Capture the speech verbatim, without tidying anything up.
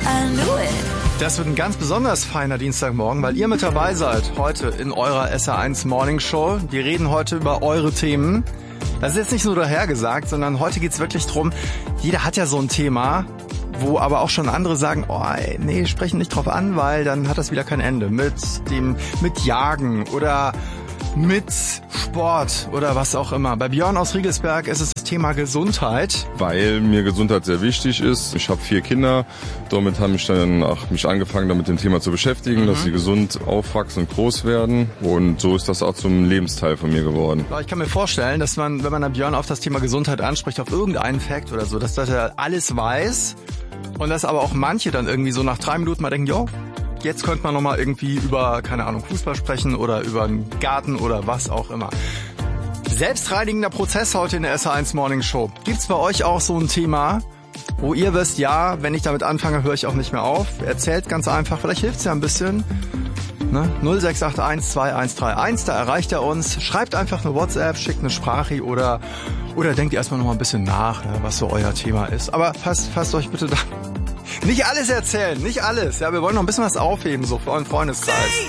I knew it. Das wird ein ganz besonders feiner Dienstagmorgen, weil ihr mit dabei seid heute in eurer S R eins Morning Show. Wir reden heute über eure Themen. Das ist jetzt nicht nur dahergesagt, sondern heute geht's wirklich drum, jeder hat ja so ein Thema, wo aber auch schon andere sagen, oh ey, nee, sprechen nicht drauf an, weil dann hat das wieder kein Ende. Mit dem, mit Jagen oder mit Sport oder was auch immer. Bei Björn aus Riegelsberg ist es das Thema Gesundheit. Weil mir Gesundheit sehr wichtig ist. Ich habe vier Kinder. Damit habe ich dann auch mich angefangen, damit dem Thema zu beschäftigen, mhm. dass sie gesund aufwachsen und groß werden. Und so ist das auch zum Lebensteil von mir geworden. Ich kann mir vorstellen, dass man, wenn man dann Björn auf das Thema Gesundheit anspricht, auf irgendeinen Fact oder so, dass, dass er alles weiß und dass aber auch manche dann irgendwie so nach drei Minuten mal denken, jo, jetzt könnte man nochmal irgendwie über, keine Ahnung, Fußball sprechen oder über einen Garten oder was auch immer. Selbstreinigender Prozess heute in der S R eins Morning Show. Gibt's bei euch auch so ein Thema, wo ihr wisst, ja, wenn ich damit anfange, höre ich auch nicht mehr auf? Erzählt ganz einfach, vielleicht hilft's ja ein bisschen. Ne? null sechs acht eins zwei eins drei eins, da erreicht er uns. Schreibt einfach eine WhatsApp, schickt eine Sprache oder, oder denkt erstmal noch mal ein bisschen nach, ja, was so euer Thema ist. Aber passt, passt euch bitte da. Nicht alles erzählen, nicht alles. Ja, wir wollen noch ein bisschen was aufheben, so für euren Freundeskreis.